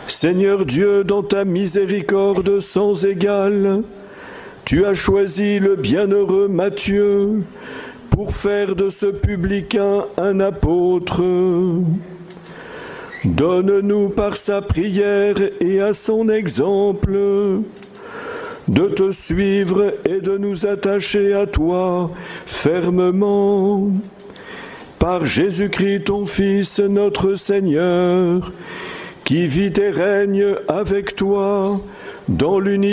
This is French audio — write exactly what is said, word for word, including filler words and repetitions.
Seigneur Dieu, dans ta miséricorde sans égale, tu as choisi le bienheureux Matthieu pour faire de ce publicain un apôtre. Donne-nous par sa prière et à son exemple de te suivre et de nous attacher à toi fermement. Par Jésus-Christ, ton Fils, notre Seigneur, qui vit et règne avec toi dans l'unité